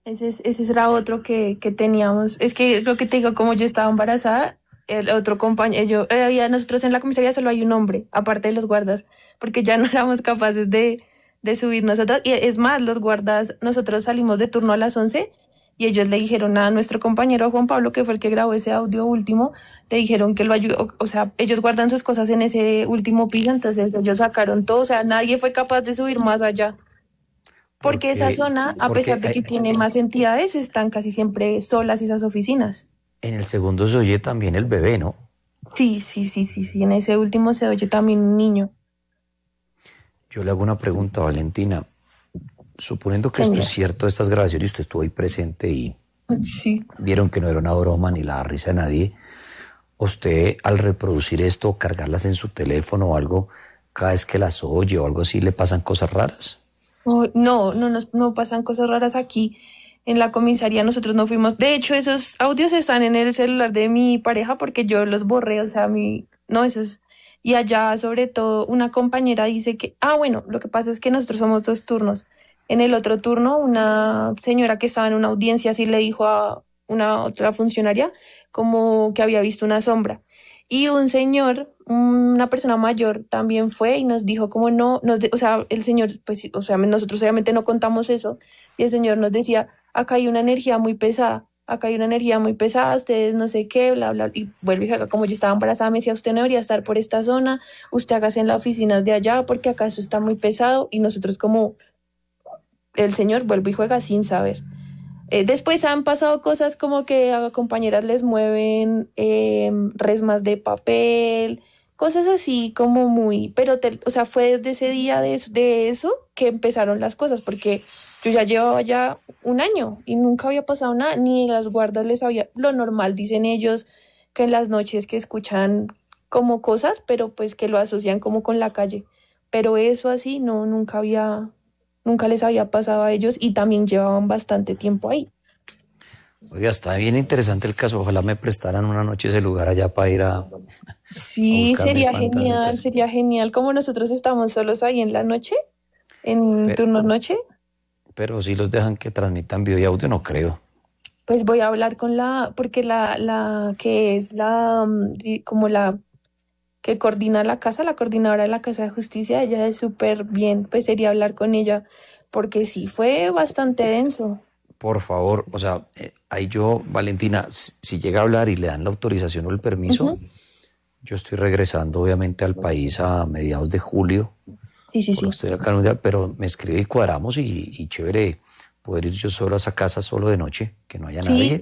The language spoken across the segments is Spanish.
Ese era otro que teníamos. Es que lo que te digo, como yo estaba embarazada, el otro compañero, nosotros en la comisaría solo hay un hombre, aparte de los guardas, porque ya no éramos capaces de subir nosotros. Y es más, los guardas, nosotros salimos de turno a las 11 y ellos le dijeron a nuestro compañero Juan Pablo, que fue el que grabó ese audio último, le dijeron que lo ayudó, o sea, ellos guardan sus cosas en ese último piso, entonces ellos sacaron todo, o sea, nadie fue capaz de subir más allá. Porque esa Porque, zona, a pesar porque de que tiene más entidades, están casi siempre solas esas oficinas. en el segundo se oye también el bebé, ¿no? Sí, sí, sí, sí, sí. En ese último se oye también un niño. Yo le hago una pregunta, Valentina. Suponiendo que esto es Señor. cierto, estas grabaciones, usted estuvo ahí presente y Sí. vieron que no era una broma ni la risa de nadie, usted al reproducir esto, cargarlas en su teléfono o algo, cada vez que las oye o algo así, le pasan cosas raras. Oh, no, no pasan cosas raras aquí. En la comisaría nosotros no fuimos. De hecho, esos audios están en el celular de mi pareja porque yo los borré, o sea, no, esos. Y allá, sobre todo, una compañera dice que, bueno, lo que pasa es que nosotros somos dos turnos. En el otro turno, una señora que estaba en una audiencia sí le dijo a una otra funcionaria como que había visto una sombra. Y un señor, una persona mayor, también fue y nos dijo como no, o sea, el señor, pues, o sea, nosotros obviamente no contamos eso, y el señor nos decía, acá hay una energía muy pesada, acá hay una energía muy pesada, ustedes no sé qué, bla, bla, y vuelve y juega, como yo estaba embarazada, me decía, usted no debería estar por esta zona, usted hágase en las oficinas de allá, porque acá eso está muy pesado, y nosotros como, el señor vuelve y juega sin saber. Después han pasado cosas como que a compañeras les mueven resmas de papel, cosas así como muy, pero o sea, fue desde ese día de eso que empezaron las cosas, porque yo ya llevaba ya un año y nunca había pasado nada, ni las guardas les había, lo normal dicen ellos, que en las noches que escuchan como cosas, pero pues que lo asocian como con la calle, pero eso así no, nunca les había pasado a ellos y también llevaban bastante tiempo ahí. Oiga, está bien interesante el caso. Ojalá me prestaran una noche ese lugar allá para ir a Sí, buscar mis pantaletas. sería genial. Como nosotros estamos solos ahí en la noche, en Pero, turno noche, pero si los dejan que transmitan video y audio, no creo. pues voy a hablar con porque la que es como la que coordina la casa, la coordinadora de la Casa de Justicia, ella es súper bien, pues sería hablar con ella, porque sí, fue bastante denso. Por favor, o sea, ahí yo, Valentina, si llega a hablar y le dan la autorización o el permiso, Ujú. yo estoy regresando obviamente al país a mediados de julio, Sí, sí, por sí. estoy acá en un día, pero me escribe y cuadramos y chévere poder ir yo solo a esa casa solo de noche, que no haya Sí, nadie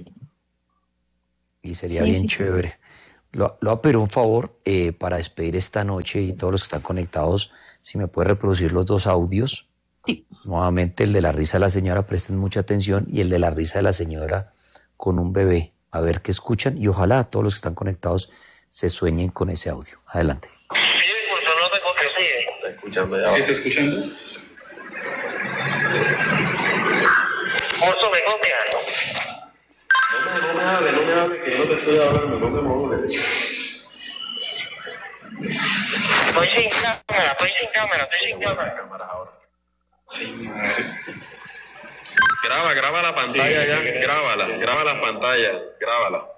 y sería sí, bien sí, sí. chévere. Lo voy a pedir un favor para despedir esta noche y todos los que están conectados, si me puede reproducir los dos audios. Sí. Nuevamente el de la risa de la señora, presten mucha atención, y el de la risa de la señora con un bebé, a ver qué escuchan y ojalá todos los que están conectados se sueñen con ese audio. Adelante. Está escuchando ya. ¿Sí está escuchando? Oso, me copia. No me hable, que yo no te estoy hablando, no me modules. Estoy sin cámara. Cámaras ahora. Ay, madre. Graba la pantalla ya, grábala, graba la pantalla, grábala.